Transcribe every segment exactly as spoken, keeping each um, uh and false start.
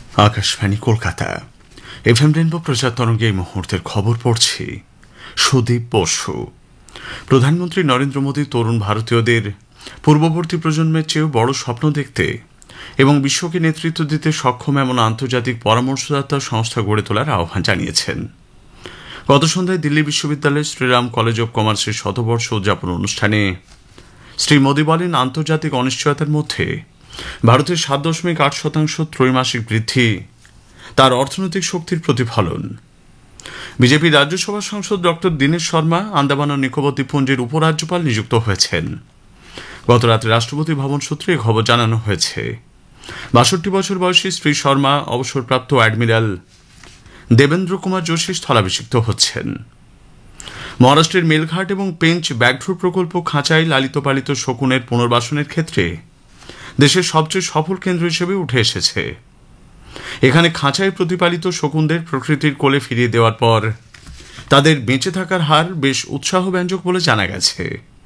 Akashvani Kolkata FM rainbow প্রচার তরঙ্গে এই মুহূর্তের খবর পড়ছি সুদীপ বসু। প্রধানমন্ত্রী নরেন্দ্র মোদী তরুণ ভারতীয়দের পূর্ববর্তী প্রজন্মের চেয়েও বড় স্বপ্ন দেখতে এবং বিশ্বকে নেতৃত্ব দিতে সক্ষম এমন আন্তর্জাতিক পরামর্শদাতা সংস্থা গড়ে তোলার আহ্বান জানিয়েছেন। গত সন্ধ্যায় দিল্লি বিশ্ববিদ্যালয়ের শ্রীরাম কলেজ অব কমার্সের শতবর্ষ উদযাপন অনুষ্ঠানে শ্রী মোদী বলেন, আন্তর্জাতিক অনিশ্চয়তার মধ্যে ভারতের সাত দশমিক আট শতাংশ ত্রৈমাসিক বৃদ্ধি তার অর্থনৈতিক শক্তির প্রতিফলন। বিজেপি রাজ্যসভা সাংসদ ডক্টর দীনেশ শর্মা আন্দামান ও নিকোবর দ্বীপপুঞ্জের উপরাজ্যপাল নিযুক্ত হয়েছেন। গত রাতে রাষ্ট্রপতি ভবন সূত্রে খবর জানানো হয়েছে। বাষট্টি বছর বয়সী শ্রী শর্মা অবসরপ্রাপ্ত অ্যাডমিরাল দেবেন্দ্র কুমার যোশী স্থলাভিষিক্ত হচ্ছেন। মহারাষ্ট্রের মেলঘাট এবং পেঞ্চ ব্যাঘ্র প্রকল্প খাঁচায় লালিত পালিত শকুনের পুনর্বাসনের ক্ষেত্রে দেশের সবচেয়ে সফল কেন্দ্র হিসেবে উঠে এসেছে। এখানে খাঁচায় প্রতিপালিত শকুনদের প্রকৃতির কোলে ফিরিয়ে দেওয়ার পর তাদের বেঁচে থাকার হার বেশ উৎসাহব্যঞ্জক বলে জানা গেছে।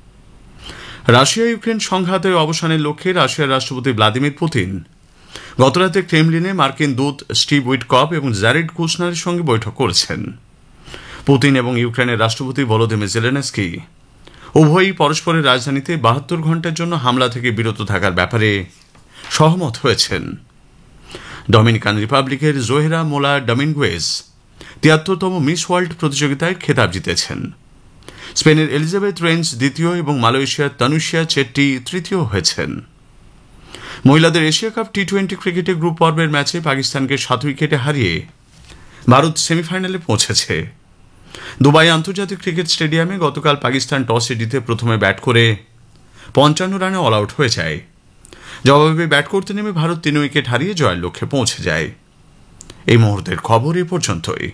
রাশিয়া ইউক্রেন সংঘাতের অবসানের লক্ষ্যে রাশিয়ার রাষ্ট্রপতি ভ্লাদিমির পুতিন গতরাতে ক্রেমলিনে মার্কিন দূত স্টিভ উইটকফ এবং জ্যারেড কুশনারের সঙ্গে বৈঠক করেছেন। পুতিন এবং ইউক্রেনের রাষ্ট্রপতি ভলোদিমির জেলেনস্কি উভয়ই পরস্পরের রাজধানীতে বাহাত্তর ঘণ্টার জন্য হামলা থেকে বিরত থাকার ব্যাপারে সহমত হয়েছেন। ডমিনিকান রিপাবলিকের জোহেরা মোলা ডমিনগুয়েজ তিয়াত্তরতম মিস ওয়ার্ল্ড প্রতিযোগিতায় খেতাব জিতেছেন। স্পেনের এলিজাবেথ রেঞ্জ দ্বিতীয় এবং মালয়েশিয়ার তনুশিয়া চেট্টি তৃতীয় হয়েছেন। মহিলাদের এশিয়া কাপ টি টোয়েন্টি ক্রিকেটে গ্রুপ পর্বের ম্যাচে পাকিস্তানকে সাত উইকেটে হারিয়ে ভারত সেমিফাইনালে পৌঁছেছে। দুবাই আন্তর্জাতিক ক্রিকেট স্টেডিয়ামে গতকাল পাকিস্তান টসে জিতে প্রথমে ব্যাট করে পঞ্চান্ন রানে অল আউট হয়ে যায়। জবাবে ব্যাট করতে নেমে ভারত তিন উইকেট হারিয়ে জয়ের লক্ষ্যে পৌঁছে যায়। এই মুহূর্তের খবর এ পর্যন্তই।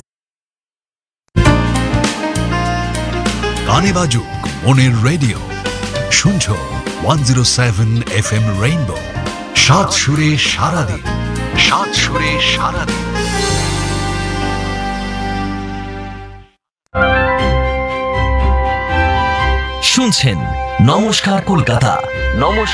গানে বাজুক মনের রেডিও, শুনছো one zero seven F M rainbow. সাত সুরে সারাদিন, সাত সুরে সারাদিন। শুনছেন নমস্কার কলকাতা। নমস্কার।